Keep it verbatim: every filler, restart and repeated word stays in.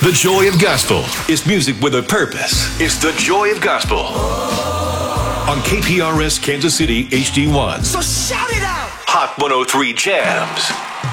The joy of gospel is music with a purpose. It's the joy of gospel on K P R S Kansas City H D one. So shout it out! Hot one oh three Jams.